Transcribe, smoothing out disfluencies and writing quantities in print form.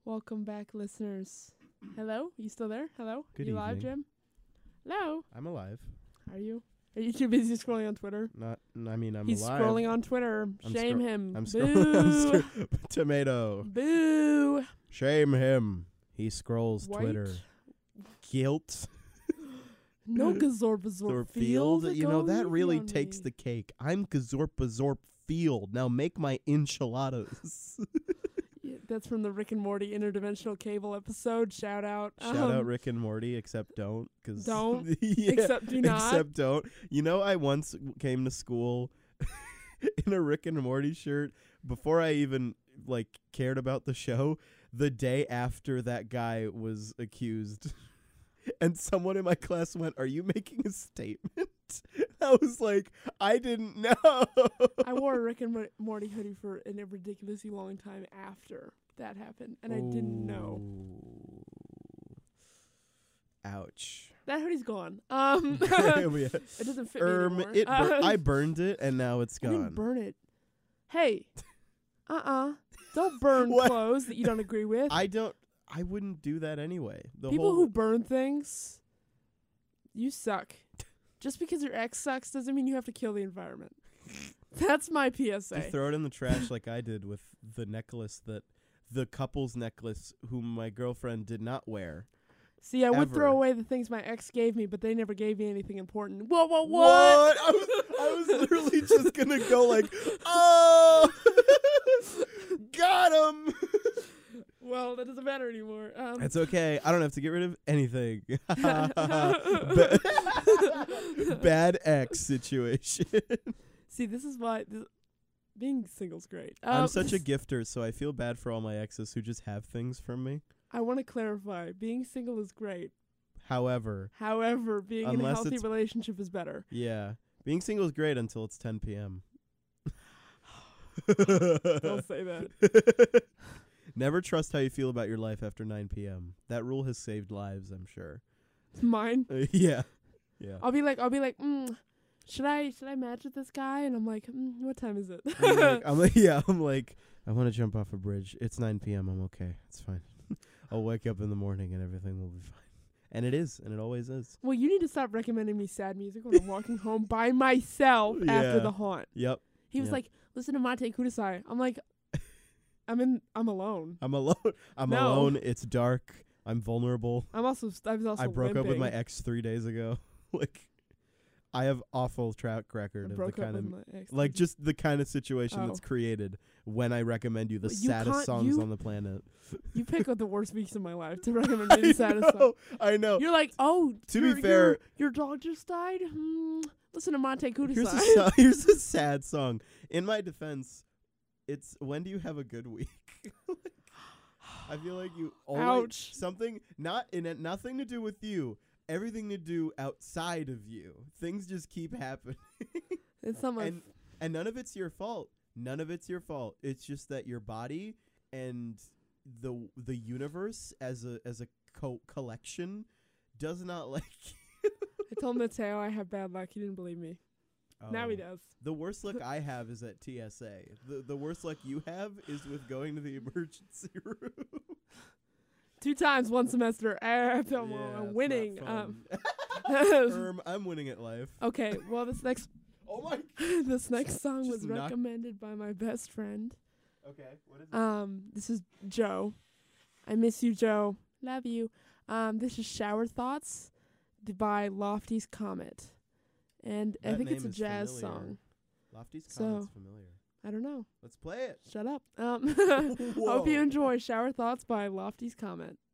Welcome back, listeners. Hello? You still there? Hello? Good you live, evening. Jim? Hello? I'm alive. Are you? Are you too busy scrolling on Twitter? I'm He's alive. scrolling on Twitter. I'm Shame him. I'm Boo. scrolling. Tomato. Boo. Shame him. He scrolls White. Twitter. Guilt. No Gazorpazorp Field. You know, that really takes the cake. I'm Gazorpazorp Field. Now make my enchiladas. Yeah, that's from the Rick and Morty Interdimensional Cable episode. Shout out. Shout out Rick and Morty, except don't. Don't. Yeah, Except do not. Except don't. You know, I once came to school in a Rick and Morty shirt before I even cared about the show. The day after that guy was accused, and someone in my class went, "Are you making a statement?" I was like, I didn't know. I wore a Rick and Morty hoodie for a ridiculously long time after that happened, and I didn't know. Ouch. That hoodie's gone. Yeah. It doesn't fit me anymore. I burned it, and now it's I gone. didn't burn it. Hey, don't burn What? clothes that you don't agree with. I wouldn't do that anyway. People who burn things, you suck. Just because your ex sucks doesn't mean you have to kill the environment. That's my PSA. You throw it in the trash like I did with the necklace the couple's necklace whom my girlfriend did not wear. See, I would Ever. throw away the things my ex gave me, but they never gave me anything important. What? I was literally just gonna go like, oh, got him. Well, that doesn't matter anymore. It's okay. I don't have to get rid of anything. Bad ex situation. See, this is why being single's great. I'm such a gifter, so I feel bad for all my exes who just have things from me. I want to clarify. Being single is great. However, being in a unless healthy it's- relationship is better. yeah, being single is great until it's 10 p.m. Don't say that. Never trust how you feel about your life after 9 p.m. That rule has saved lives, I'm sure. Mine. Yeah. I'll be like, should I match with this guy? And I'm like, what time is it? I'm like, I want to jump off a bridge. It's 9 p.m. I'm okay. It's fine. I'll wake up in the morning and everything will be fine. And it is, and it always is. Well, you need to stop recommending me sad music when I'm walking home by myself after Yeah. the haunt. Yep. He was Yep. like, listen to Mate Kudasai. I'm like, I'm alone. I'm alone. I'm No. alone. It's dark. I'm vulnerable. I was also I broke up with limping. my ex 3 days ago. I have awful track record I of the broke up kind with of my ex. just the kind of situation Oh. that's created when I recommend you the You saddest can't- songs you- on the planet. You pick up the worst weeks of my life to recommend me the saddest song. I know. You're like, oh, To be fair- your dog just died? Listen to Mate Here's Kudasai. here's a sad song. In my defense, it's when do you have a good week? I feel like you always Ouch. something not in it, nothing to do with you, everything to do outside of you. Things just keep happening, It's not my and none of it's your fault. None of it's your fault. It's just that your body and the universe as a collection does not like you. I told Mateo I have bad luck. He didn't believe me. Now he does. The worst luck I have is at TSA. The worst luck you have is with going to the emergency room. 2 times, 1 semester. I'm Yeah, it's winning. not fun. I'm winning at life. Okay, well, this next Oh my. this next song Just was knock- recommended by my best friend. Okay, what is it? This is Joe. I miss you, Joe. Love you. This is Shower Thoughts by Lofty's Comet. And I That think it's a name is jazz familiar. song. Lofty's So- Comet's familiar. I don't know. Let's play it. Shut up. Whoa. Hope you enjoy Shower Thoughts by Lofty's Comet.